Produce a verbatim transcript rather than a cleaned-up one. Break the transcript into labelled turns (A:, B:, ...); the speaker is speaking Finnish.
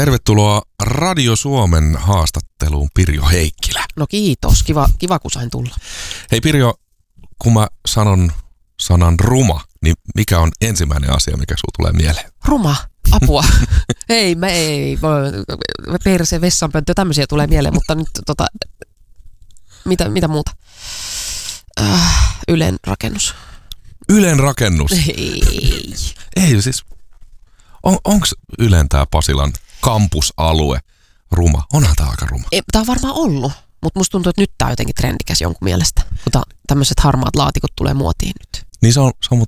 A: Tervetuloa Radio Suomen haastatteluun, Pirjo Heikkilä.
B: No kiitos, kiva, kiva kun sain tulla.
A: Hei Pirjo, kun mä sanon sanan ruma, niin mikä on ensimmäinen asia, mikä sulla tulee mieleen?
B: Ruma, apua. Hei, mä ei, perse, vessanpönttö, tämmöisiä tulee mieleen, mutta nyt tota, mitä, mitä muuta? Äh, Ylen rakennus.
A: Ylen rakennus?
B: Ei.
A: Ei siis, on, onks Ylen tää Pasilan kampusalue ruma? Onhan tää aika ruma.
B: Ei, tää on varmaan ollut, mutta musta tuntuu, että nyt tää on jotenkin trendikäs jonkun mielestä, kun tämmöiset harmaat laatikot tulee muotiin nyt.
A: Niin se on, se on